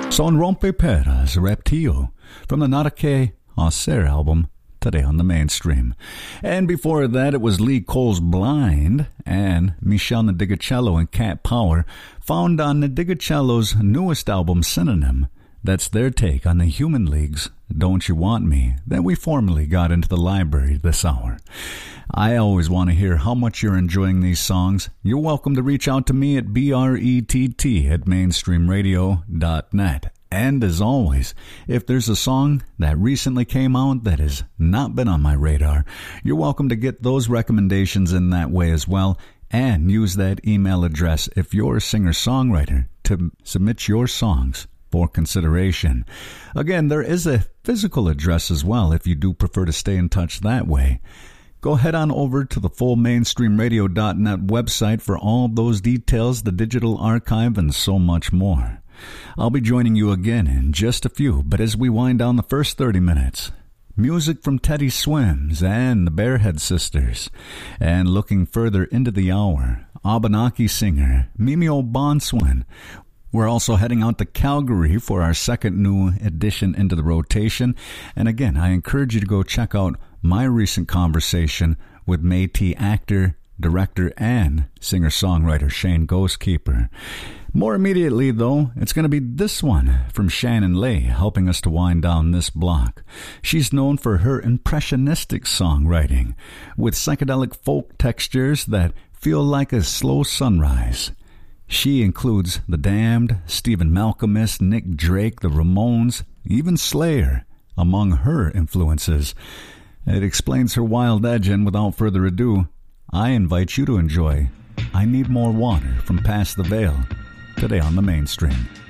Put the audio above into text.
Son rompe peras reptio from the Natake Hacer album, today on the mainstream. And before that, it was Lee Cole's Blind and Michelle Nadigacello and Cat Power, found on Nadigacello's newest album, Synonym. That's their take on the Human League's Don't You Want Me that we formally got into the library this hour. I always want to hear how much you're enjoying these songs. You're welcome to reach out to me at brett@mainstreamradio.net. And as always, if there's a song that recently came out that has not been on my radar, you're welcome to get those recommendations in that way as well, and use that email address if you're a singer-songwriter to submit your songs for consideration. Again, there is a physical address as well if you do prefer to stay in touch that way. Go head on over to the full mainstreamradio.net website for all those details, the digital archive, and so much more. I'll be joining you again in just a few, but as we wind down the first 30 minutes, music from Teddy Swims and the Barehead Sisters. And looking further into the hour, Abenaki singer Mimi O'Bonswin. We're also heading out to Calgary for our second new edition into the rotation. And again, I encourage you to go check out my recent conversation with Métis actor, director, and singer-songwriter Shane Ghostkeeper. More immediately, though, it's going to be this one from Shannon Lay helping us to wind down this block. She's known for her impressionistic songwriting with psychedelic folk textures that feel like a slow sunrise. She includes The Damned, Stephen Malkmus, Nick Drake, the Ramones, even Slayer among her influences. It explains her wild edge, and without further ado, I invite you to enjoy I Need More Water from Past the Veil, today on the mainstream.